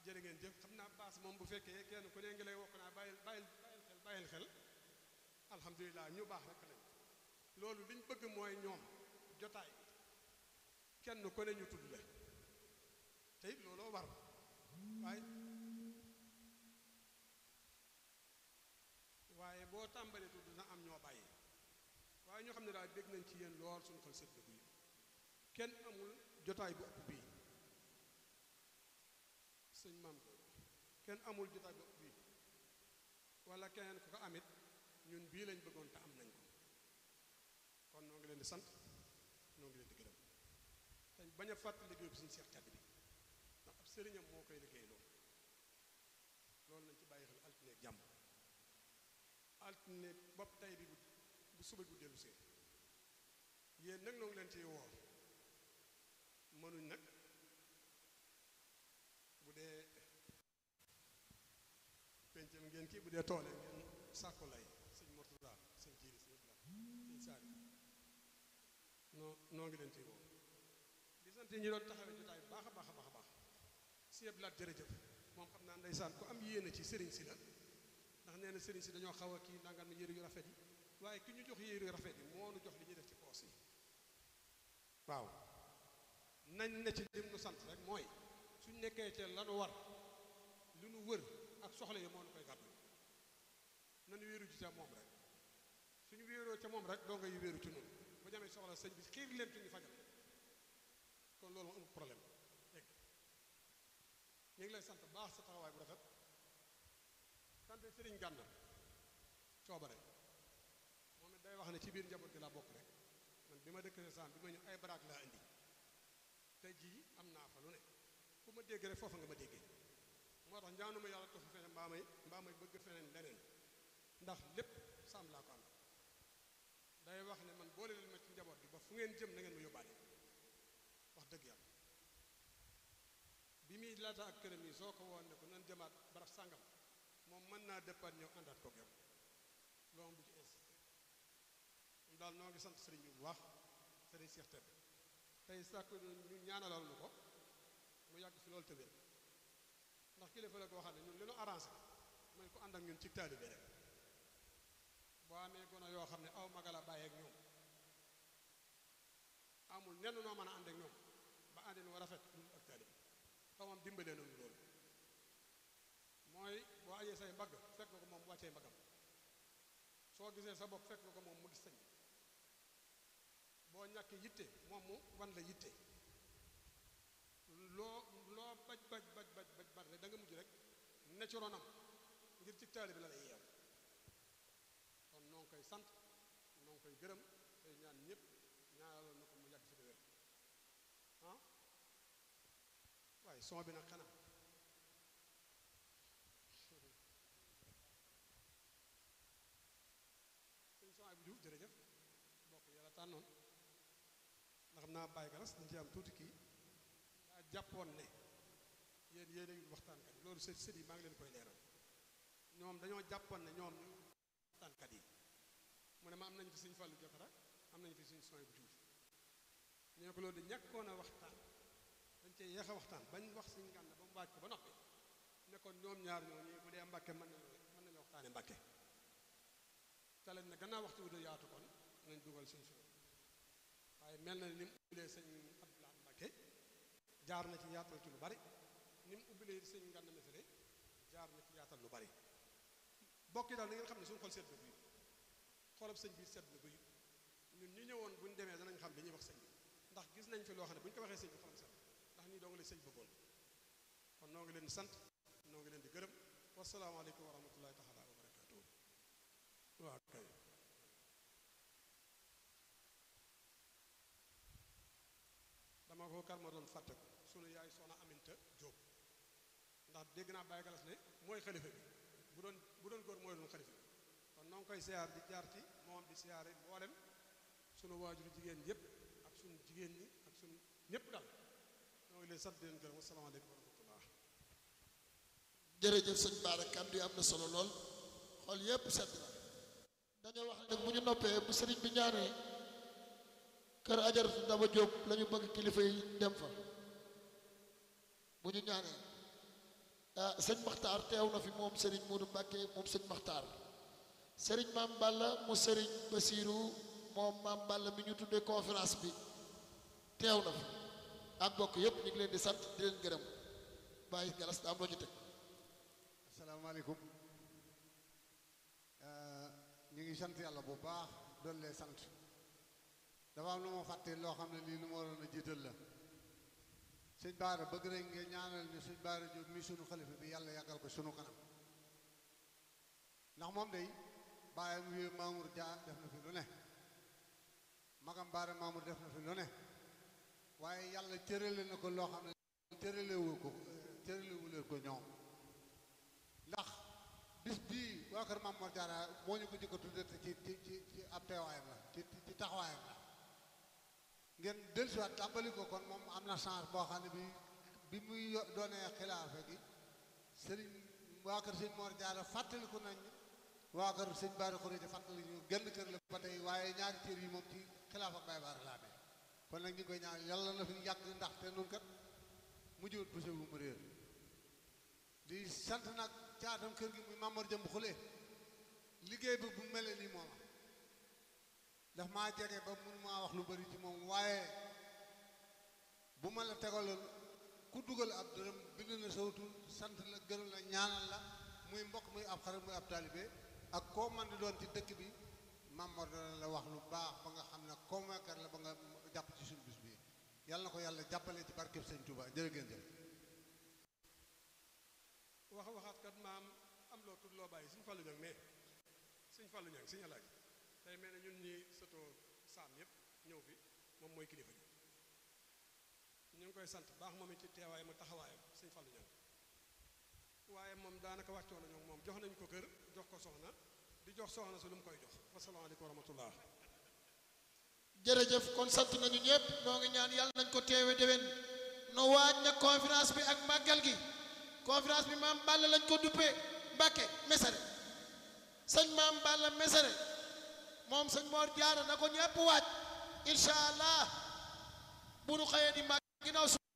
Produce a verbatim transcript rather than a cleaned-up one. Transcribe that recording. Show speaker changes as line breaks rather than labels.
jërë ngeen jëf xam naa baas moom bu fekkee kenn ku ne ngi lay wokk naa bàyyil bàyyil bàyyil xel bàyyil xel alhamdulilah ñu baax rek lañ loolu liñ bëgg mooy ñoom jotaay kenn ku ne ñu tudd la te it looloo war waaye waaye boo tàmbalee tudd na am ñoo bàyyi waaye ñoo xam ne daal dégg nañ ci yéen lool suñu xol sedd bu yi kenn amul jotaay bu ëpp bii sëñ maam ko kenn amul jotaay bu ëpp bii wala keneen ku ko amit ñun bii lañ bëggoon te am nañ ko kon noo ngi leen di sant noo ngi leen di gërëm te bañ a fàtte liggéey bi suñu seex càdd bi ndax ab sëriñam moo koy liggéey loolu loolu nañ ci bàyyi xel altine ak jàmm altine bopp tay bi bu suba bu dellu see yéen nag noo ngi leen ciy woo mënuñ nag bu dee pencam ngeen kii bu dee toole ngeen sàkku lay sëñ Murtada sëñ jiiri sëñ Bla sëñ Saari noo noo ngi leen ciy woo di sant ñi doon taxawee jotaay bu baax a baax a baax a baax sëñ Blaat jërëjëf moom xam naa ndeysaan ku am yéene ci sëriñ si la ndax nee na sëriñ si dañoo xaw a kii nangam yére yu rafet yi waaye ki ñu jox yére yu rafet yi moo nu jox li ñuy def ci poos yi waaw nañ ne ci lim nu sant rek mooy suñ nekkee ca lanu war lu nu wër ak soxla yi moo nu koy gàddu nanu wéeru ci ca moom rek suñu wéeroo ca moom rek doo ngay wéeru ci noonu bu jamee soxla sëñ bi xiir leen ci ñu fajal kon loolu amul problème dégg ñu ngi lay sant baax sa taxawaay bu rafet sant sëriñ Gànna coobare moom it day wax ne ci biir njaboot gi laa bokk rek man bi ma dëkk saan bi ma ñëw ay baraak laa indi tey jii am naa fa lu ne fu ma dégg rek foofa nga ma déggee moo tax njaanuma yàlla tofu feneen mbaa may mbaa may bëgg feneen leneen ndax lépp sàmm laa ko am day wax ne man boole leen ma ci njaboot gi ba fu ngeen jëm na ngeen ma yóbbaale wax dëgg yàlla bi muy laata ak këram yi soo ko woon ne ko nan jëmaat barab sàngam moom mën naa départ ñëw àndaat koog yow loolu bu ci insisté moom daal noo ngi sant sëriñ bi bu baax sëriñ Cheikh Tebe tey sàkk ñu ñaanalal nu ko mu yàgg fi loolu te wér ndax kilifa la koo xam ne ñun li nu arrangé mooy ko ànd ak ñun ci taalibe rek boo amee gono yoo xam ne aw magala bàyyeek ñoom amul nenn noo mën a ànd ak ñoom ba àndi nu rafet dul ak taalibe xaw moom dimbalee nañu loolu mooy boo ajee say mbagg fekk nga ko moom wàccee mbaggam soo gisee sa bopp fekk nga ko moom mu gis sañ boo ñàkkee yitte moom mu wan la yitte loo loo baj baj baj baj baj baj rek da nga mujj rek ne ci ronam ngir ci taali bi la lay yeew kon noo ngi koy sant noo ngi koy gërëm tey ñaan ñëpp ñaanaloon na ko mu yàgg fi te wér ah waaye son bi nag xanaa sëñ son bi Diouf jërëjëf bokk yàlla tànnoon ndax xam naa bàyyi galas dañ ci am tuuti kii daa jàppoon ne yéen yéen a ngi waxtaankat yi loolu sët sët yi maa ngi leen koy leeral ñoom dañoo jàppoon ne ñoom ñu waxtaankat yi mu ne ma am nañ fi suñ fàllu jotara am nañ fi suñ son bu Diouf ñu ne ko loolu de ñàkkoon a waxtaan dañ cee yeex a waxtaan bañ wax suñ ngànn ba mu waaj ko ba noppi ne kon ñoom ñaar ñoo ñu bu dee Mbàkke mën nañu mën nañu waxtaane Mbàkke te lañ ne gannaaw waxtu wu de yaatu kon nañ dugal suñ son waaye mel na ni mu ubbilee sëñ Abdoulaye Mbàkke jaar na ci yaatal ci lu bari ni mu ubbilee sëñ Ngànna Mesere jaar na ci yaatal lu bari bokki daal na ngeen xam ne suñu xol sedd na buy xolab sëñ bi sedd na buy ñun ñu ñëwoon buñ demee danañ xam li ñuy wax sëñ bi ndax gis nañ fi loo xam ne bu ñu ko waxee sëñ bi xolam sedd ndax nii doo nga leen sëñ bëggoon kon noo ngi leen di sant noo ngi leen di gërëm wasalaamaaleykum wa rahmatullahi taala wa barakatuh waaw kay dama ko kar ma doon fàtte ko sunu yaay soxna Aminta Jóob ndax dégg naa Baye Galas ne mooy xalifa bi bu doon bu doon góor mooy doon xalifa bi kon noo ngi koy siyaar di jaar ci moom di siyaare mboolem sunu waajuru jigéen yëpp ak sunu jigéen ñi ak sunu ñëpp daal noo ngi leen sant di leen gërëm asalaamaaleykum wa rahmatullah
jërëjëf sëñ Bara kàddu yi am na solo lool xool yëpp sedd na dañoo wax nag bu ñu noppee bu sëriñ bi ñaanee kër ajaratu Daba Jóob la ñu bëgg kilifa yi dem fa bu ñu ñaanee sëñ Maxtaar teew na fi moom sëriñ Modou Mbacke moom sëñ Maxtaar sëriñ Maam Balla mu sëriñ Basiiru moom Maam Balla mi ñu tuddee conférence bi teew na fi ak bokk yépp ñu ngi leen di sant di leen gërëm bàyyi galas da am loo ñu teg.
asalaamaaleykum ñu ngi sant yàlla bu baax doon lee sant dafa am lu ma fàtte loo xam ne lii lu ma waroon a jiital la sëñ Baara bëgg nañ nga ñaanal ñu sëñ Baara Jóob mi sunu xalifa bi yàlla yàggal ko sunu kanam ndax moom day baayam wi Mamour Dia def na fi lu ne magam Baara Mamour def na fi lu ne waaye yàlla cërale na ko loo xam ne cëralewu ko cëralewu leen ko ñoom ndax bis bii waa kër Maam Mor Jaara moo ñu ko jëkk a tudde ci ci ci ci ab teewaayam la ci ci taxawaayam la ngeen dellusiwaat tàmbali ko kon moom am na chance boo xam ne bi bi muy doonee xilaafa gi sëriñ waa kër sëñ Mor Jaara fàttaliku nañ waa kër sëñ Baara Xurija fàttali ñu genn kër la ba tey waaye ñaari cër yi moom ci xilaafa ak Baay Baara laa ne kon nag ñu ngi koy ñaan yàlla na fi yàgg ndax te nun kat mujjewut bu sewu mu réer di sant nag caatam kër gi muy Mamor Jëmb Xule liggéey bi bu mel nii moom daf maa jege ba mun maa wax lu bari ci moom waaye bu ma la tegaloon ku dugal ab dërëm bind na sawtul sant la gërëm la ñaanal la muy mbokk muy ab xarit muy ab taalibe ak koo man di doon ci dëkk bi Mamor dana la wax lu baax ba nga xam ne convaincre la ba nga jàpp ci suñu bis bi yàlla na ko yàlla jàppale ci barkeb Sëñ Touba jërë ngeen jëf
wax waxaat kat maam am loo tudd loo bàyyi suñ Fallou Niang mais suñ Fallou Niang suñu alaaji tey mel ne ñun ñi sëtoo saam yëpp ñëw fi moom mooy kilifa gi ñu ngi koy sant baax moom it ci teewaayam ak taxawaayam suñ Fallou Niang waaye moom daanaka wàccoo nañu moom jox nañu ko kër jox ko soxna di jox soxna su lu mu koy jox wasalaamaaleykum wa rahmatullah
jërëjëf kon sant nañu ñëpp noo ngi ñaan yàlla nañ ko teewe déwén no waaj na conférence bi ak màggal gi conférence bi maam Balla lañ ko duppee Mbàkke Mesere sëñ maam Balla Mesere moom sëñ Mor Jaara na ko ñëpp waaj incha allah bu nu xëyee di màgg ginnaaw